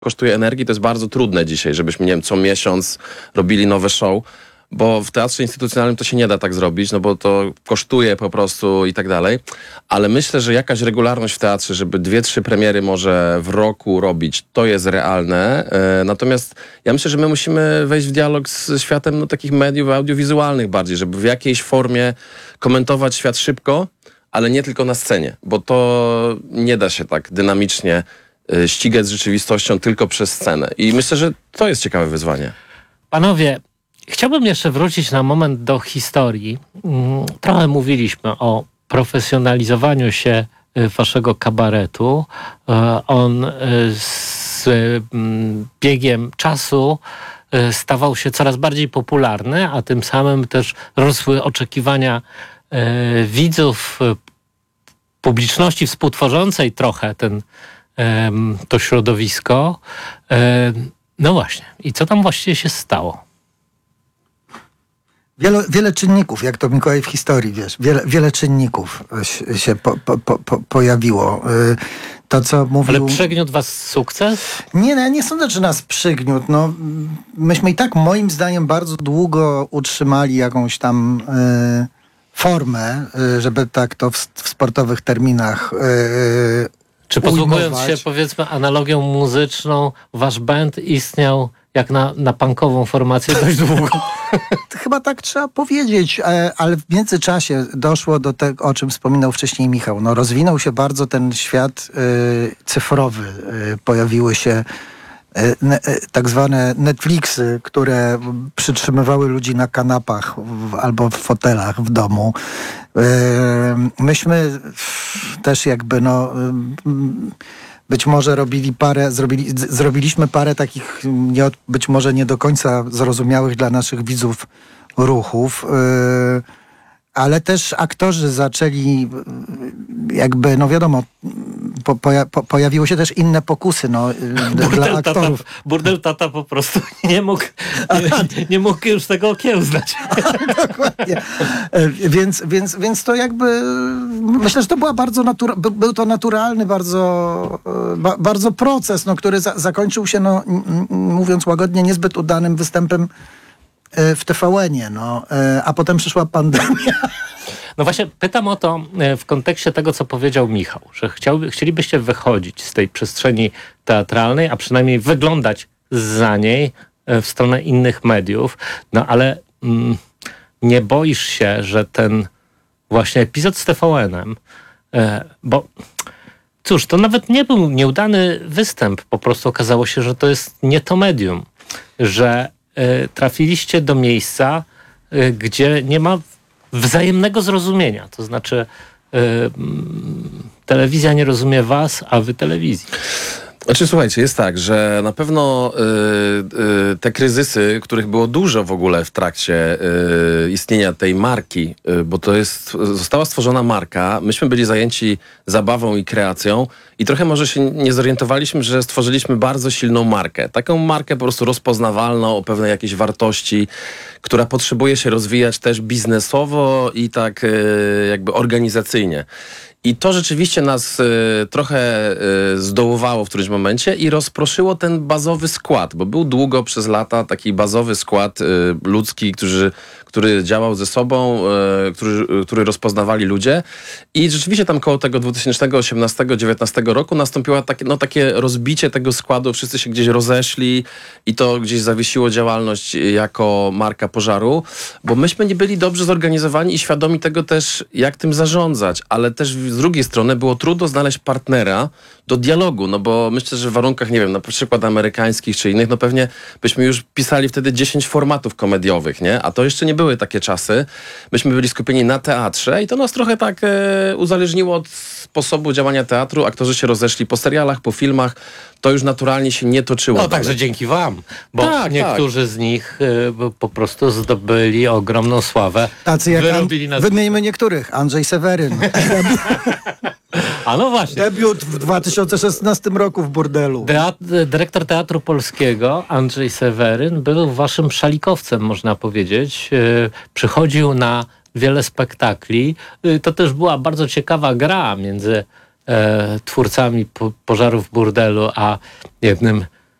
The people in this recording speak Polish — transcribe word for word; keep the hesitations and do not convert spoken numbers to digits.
kosztuje energii, to jest bardzo trudne dzisiaj, żebyśmy, nie wiem, co miesiąc robili nowe show, bo w teatrze instytucjonalnym to się nie da tak zrobić, no bo to kosztuje po prostu i tak dalej. Ale myślę, że jakaś regularność w teatrze, żeby dwie, trzy premiery może w roku robić, to jest realne. E, natomiast ja myślę, że my musimy wejść w dialog z światem no, takich mediów audiowizualnych bardziej, żeby w jakiejś formie komentować świat szybko, ale nie tylko na scenie, bo to nie da się tak dynamicznie e, ścigać z rzeczywistością tylko przez scenę. I myślę, że to jest ciekawe wyzwanie. Panowie, chciałbym jeszcze wrócić na moment do historii. Trochę mówiliśmy o profesjonalizowaniu się waszego kabaretu. On z biegiem czasu stawał się coraz bardziej popularny, a tym samym też rosły oczekiwania widzów, publiczności współtworzącej trochę ten, to środowisko. No właśnie. I co tam właściwie się stało? Wiele, wiele czynników, jak to Mikołaj w historii, wiesz, wiele, wiele czynników się po, po, po, pojawiło. To, co mówił... Ale przygniótł was sukces? Nie, nie, nie sądzę, że nas przygniótł. No, myśmy i tak, moim zdaniem, bardzo długo utrzymali jakąś tam y, formę, y, żeby tak to w, w sportowych terminach y, Czy posługując ujmować. się, powiedzmy, analogią muzyczną, wasz band istniał jak na, na punkową formację dość długo? Chyba tak trzeba powiedzieć, ale w międzyczasie doszło do tego, o czym wspominał wcześniej Michał. No, rozwinął się bardzo ten świat y, cyfrowy. Y, pojawiły się y, ne, y, tak zwane Netflixy, które przytrzymywały ludzi na kanapach w, albo w fotelach w domu. Y, myśmy też jakby no... Y, Być może robili parę, zrobili, z, zrobiliśmy parę takich nie, być może nie do końca zrozumiałych dla naszych widzów ruchów, yy, ale też aktorzy zaczęli yy, jakby, no wiadomo, po, poja, po, pojawiły się też inne pokusy no, yy, dla aktorów. Tata, burdel tata po prostu nie mógł, nie, nie mógł już tego okiełznać. Dokładnie. Więc, więc, więc to jakby, myślę, że to była bardzo natura, by, był to naturalny bardzo, ba, bardzo proces, no, który za, zakończył się, no, mówiąc łagodnie, niezbyt udanym występem w T V N-ie, no, a potem przyszła pandemia. No właśnie pytam o to w kontekście tego, co powiedział Michał, że chciałby, chcielibyście wychodzić z tej przestrzeni teatralnej, a przynajmniej wyglądać zza niej w stronę innych mediów, no ale mm, nie boisz się, że ten właśnie epizod z T V N-em, e, bo cóż, to nawet nie był nieudany występ, po prostu okazało się, że to jest nie to medium, że e, trafiliście do miejsca, e, gdzie nie ma wzajemnego zrozumienia, to znaczy y, telewizja nie rozumie was, a wy telewizji. Znaczy, słuchajcie, jest tak, że na pewno y, y, te kryzysy, których było dużo w ogóle w trakcie y, istnienia tej marki, y, bo to jest, została stworzona marka, myśmy byli zajęci zabawą i kreacją i trochę może się nie zorientowaliśmy, że stworzyliśmy bardzo silną markę. Taką markę po prostu rozpoznawalną, o pewnej jakiejś wartości, która potrzebuje się rozwijać też biznesowo i tak y, jakby organizacyjnie. I to rzeczywiście nas y, trochę y, zdołowało w którymś momencie i rozproszyło ten bazowy skład, bo był długo przez lata taki bazowy skład y, ludzki, którzy, który działał ze sobą, y, który, y, który rozpoznawali ludzie. I rzeczywiście tam koło tego dwa tysiące osiemnastego do dwa tysiące dziewiętnastego roku nastąpiło takie, no, takie rozbicie tego składu, wszyscy się gdzieś rozeszli i to gdzieś zawiesiło działalność jako marka pożaru, bo myśmy nie byli dobrze zorganizowani i świadomi tego też, jak tym zarządzać, ale też z drugiej strony było trudno znaleźć partnera do dialogu, no bo myślę, że w warunkach, nie wiem, na przykład amerykańskich czy innych, no pewnie byśmy już pisali wtedy dziesięć formatów komediowych, nie? A to jeszcze nie były takie czasy. Myśmy byli skupieni na teatrze i to nas trochę tak e, uzależniło od sposobu działania teatru. Aktorzy się rozeszli po serialach, po filmach. To już naturalnie się nie toczyło. No dalej. Także dzięki wam, bo tak, niektórzy tak. z nich y, po prostu zdobyli ogromną sławę. Tacy jak An- nas... Wymieńmy niektórych. Andrzej Seweryn. A no właśnie. Debiut w dwa tysiące szesnastym roku w Burdelu. Teat- dyrektor Teatru Polskiego Andrzej Seweryn był waszym szalikowcem, można powiedzieć. Yy, przychodził na wiele spektakli. Yy, to też była bardzo ciekawa gra między e, twórcami po- Pożarów w Burdelu a jednym